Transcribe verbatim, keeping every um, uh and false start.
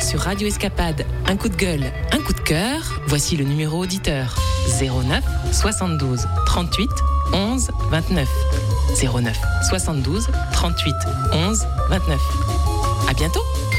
sur Radio Escapade, un coup de gueule, un coup de cœur, voici le numéro auditeur zéro neuf soixante-douze trente-huit onze vingt-neuf. zéro neuf soixante-douze trente-huit onze vingt-neuf. À bientôt!